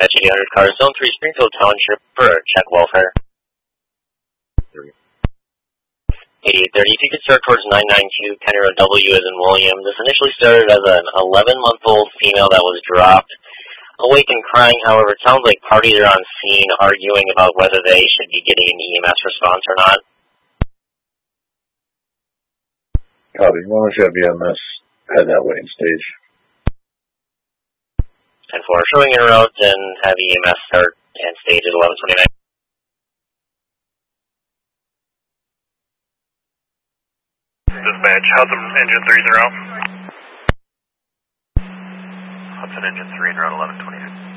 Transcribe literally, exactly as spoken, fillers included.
Dispatch eight hundred car, Zone three, Springfield Township, for check welfare. eighty-eight thirty, if you could start towards nine nine two, County Road W as in William. This initially started as an eleven-month-old female that was dropped. Awake and crying, however, it sounds like parties are on scene arguing about whether they should be getting an E M S response or not. Copy. Why don't you have E M S head that way in stage? ten four, showing en route and have E M S start and stage at eleven twenty-nine. Dispatch, Hudson engine three zero. Hudson engine three en route eleven twenty-nine.